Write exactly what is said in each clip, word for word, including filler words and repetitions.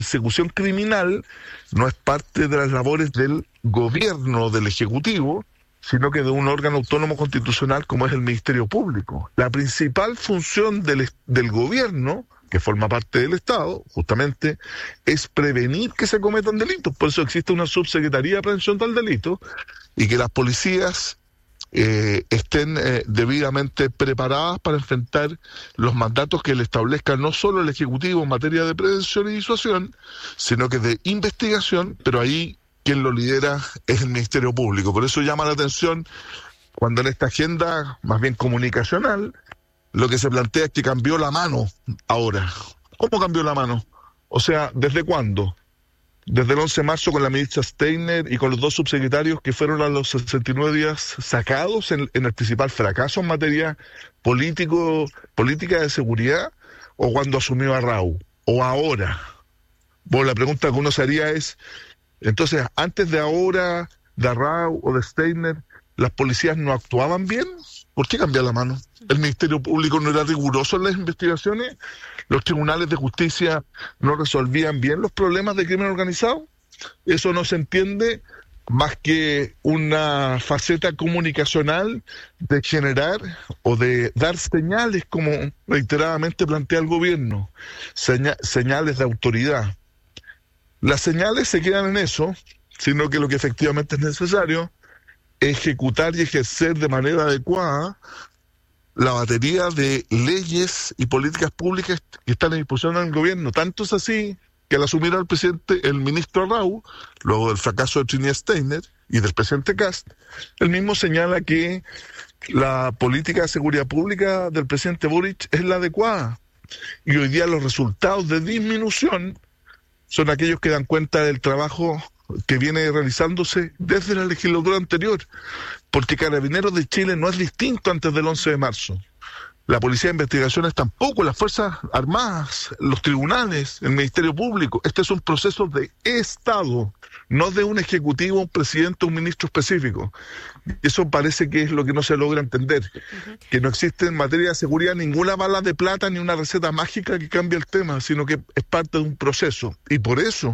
persecución criminal no es parte de las labores del gobierno, del Ejecutivo, sino que de un órgano autónomo constitucional como es el Ministerio Público. La principal función del, del gobierno, que forma parte del Estado, justamente, es prevenir que se cometan delitos. Por eso existe una subsecretaría de prevención del delito y que las policías eh, estén eh, debidamente preparadas para enfrentar los mandatos que le establezca no solo el Ejecutivo en materia de prevención y disuasión, sino que de investigación, pero ahí quien lo lidera es el Ministerio Público. Por eso llama la atención cuando en esta agenda, más bien comunicacional, lo que se plantea es que cambió la mano ahora. ¿Cómo cambió la mano? O sea, ¿desde cuándo? Desde el once de marzo con la ministra Steiner y con los dos subsecretarios que fueron a los sesenta y nueve días sacados en, en el principal fracaso en materia político, política de seguridad, o cuando asumió a Rau, o ahora. Bueno, la pregunta que uno se haría es, entonces, antes de ahora, de Arrau o de Steiner, ¿las policías no actuaban bien? ¿Por qué cambiar la mano? ¿El Ministerio Público no era riguroso en las investigaciones? ¿Los tribunales de justicia no resolvían bien los problemas de crimen organizado? Eso no se entiende más que una faceta comunicacional de generar o de dar señales, como reiteradamente plantea el gobierno, seña- señales de autoridad. Las señales se quedan en eso, sino que lo que efectivamente es necesario es ejecutar y ejercer de manera adecuada la batería de leyes y políticas públicas que están en disposición del gobierno. Tanto es así que al asumir al presidente, el ministro Arrau, luego del fracaso de Trini Steiner y del presidente Kast, él mismo señala que la política de seguridad pública del presidente Boric es la adecuada. Y hoy día los resultados de disminución son aquellos que dan cuenta del trabajo que viene realizándose desde la legislatura anterior, porque Carabineros de Chile no es distinto antes del once de marzo. La Policía de Investigaciones tampoco, las Fuerzas Armadas, los tribunales, el Ministerio Público. Este es un proceso de Estado, no de un ejecutivo, un presidente o un ministro específico. Eso parece que es lo que no se logra entender, uh-huh. que no existe en materia de seguridad ninguna bala de plata ni una receta mágica que cambie el tema, sino que es parte de un proceso. Y por eso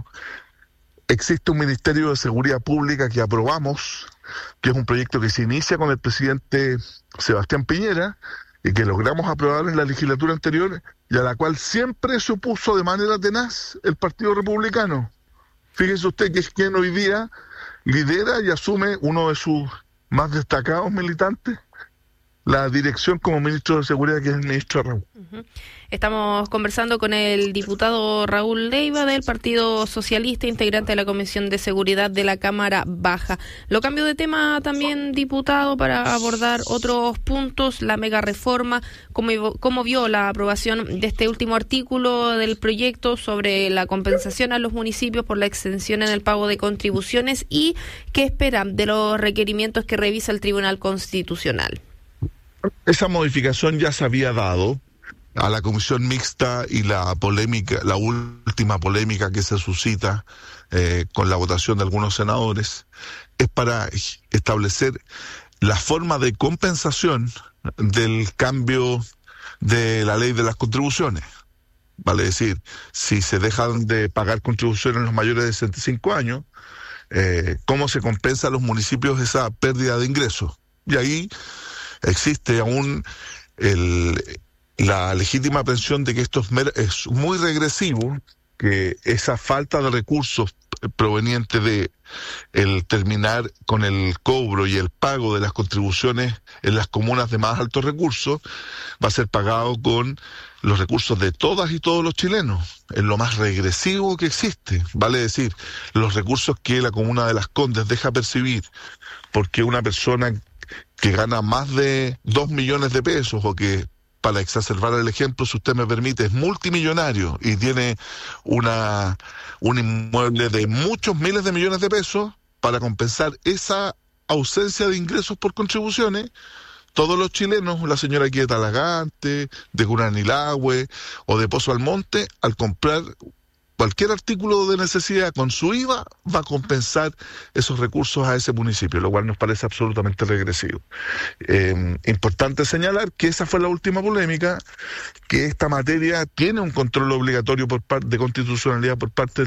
existe un Ministerio de Seguridad Pública que aprobamos, que es un proyecto que se inicia con el presidente Sebastián Piñera, y que logramos aprobar en la legislatura anterior, y a la cual siempre se opuso de manera tenaz el Partido Republicano. Fíjese usted que es quien hoy día lidera y asume uno de sus más destacados militantes la dirección como ministro de Seguridad, que es el ministro Arrau. Uh-huh. Estamos conversando con el diputado Raúl Leiva del Partido Socialista, integrante de la Comisión de Seguridad de la Cámara Baja. Lo cambio de tema también, diputado, para abordar otros puntos, la mega reforma, cómo, cómo vio la aprobación de este último artículo del proyecto sobre la compensación a los municipios por la exención en el pago de contribuciones y qué esperan de los requerimientos que revisa el Tribunal Constitucional. Esa modificación ya se había dado a la comisión mixta y la polémica, la última polémica que se suscita eh, con la votación de algunos senadores, es para establecer la forma de compensación del cambio de la ley de las contribuciones. Vale decir, si se dejan de pagar contribuciones los mayores de sesenta y cinco años, eh, ¿cómo se compensa a los municipios esa pérdida de ingresos? Y ahí existe aún el, la legítima aprehensión de que esto es, mer- es muy regresivo, que esa falta de recursos proveniente de el terminar con el cobro y el pago de las contribuciones en las comunas de más altos recursos va a ser pagado con los recursos de todas y todos los chilenos, es lo más regresivo que existe. Vale decir, los recursos que la comuna de Las Condes deja percibir porque una persona que gana más de dos millones de pesos, o que, para exacerbar el ejemplo, si usted me permite, es multimillonario y tiene una un inmueble de muchos miles de millones de pesos, para compensar esa ausencia de ingresos por contribuciones, todos los chilenos, la señora aquí de Talagante, de Curanilahue o de Pozo Almonte, al comprar cualquier artículo de necesidad con su I V A va a compensar esos recursos a ese municipio, lo cual nos parece absolutamente regresivo. Eh, importante señalar que esa fue la última polémica, que esta materia tiene un control obligatorio por parte de constitucionalidad por parte